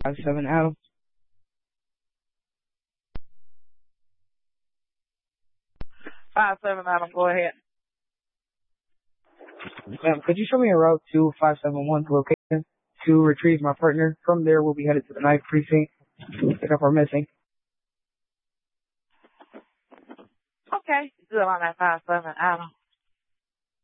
57 Adam. 5-7 Adam, go ahead. Ma'am, could you show me a route to 571's location to retrieve my partner? From there, we'll be headed to the 9th precinct to pick up our missing. Okay, good on that 5-7 Adam.